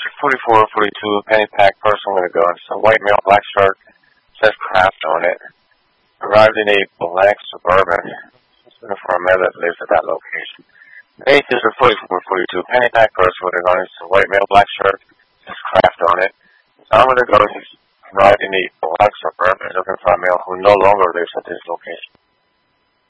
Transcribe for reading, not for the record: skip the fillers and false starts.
44, 42, penny pack, personal with a gun. It's a white male, black shirt, says craft on it. Arrived in a black Suburban. It's looking for a male that lives at that location. Age is a 44, 42, penny pack, personal with a gun. It's a white male, black shirt, says craft on it. It's armed with a gun. He's arrived in a black Suburban, looking for a male who no longer lives at this location.